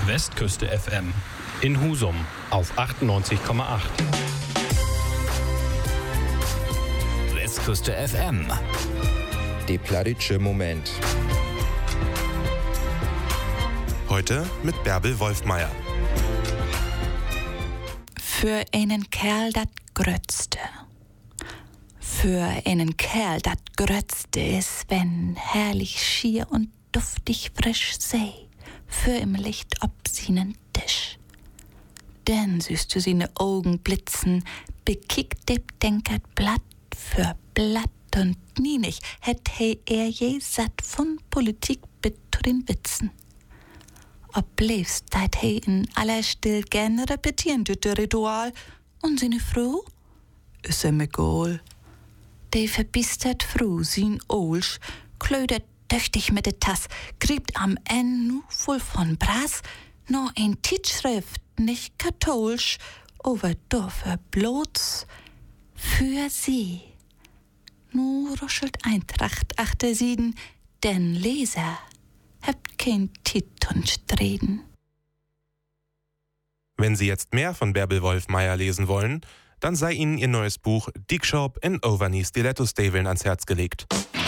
Westküste FM in Husum auf 98,8. Westküste FM. Die Plattitsche Moment. Heute mit Bärbel Wolfmeier. Für einen Kerl dat Grötzte. Für einen Kerl dat Grötzte is, wenn herrlich schier und duftig frisch See für im Licht ob seinen Tisch. Denn süßt du seine Augen blitzen, bekickt dem Denkert Blatt für Blatt und nie nicht hätt er je satt von Politik bis zu den Witzen. Ob lebst deit in aller Still gern repetieren das Ritual und seine Frau is ihm egal. De verbistert Frau sin Olsch, klödert tüchtig mit der Tass, griebt am Ende nu voll von Brass, no ein Tischschrift, nicht katholsch, over Dorfer bloß für sie. Nu ruschelt Eintracht achter Sieden, denn Leser habt kein Tit und Streden. Wenn Sie jetzt mehr von Bärbel Wolfmeier lesen wollen, dann sei Ihnen ihr neues Buch Dick Shop in Overknee Stiletto Staveln ans Herz gelegt.